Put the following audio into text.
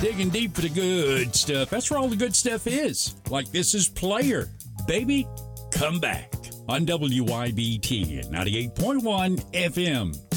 Digging deep for the good stuff. That's where all the good stuff is. Like this is Player. Baby, come back on WYBT at 98.1 FM.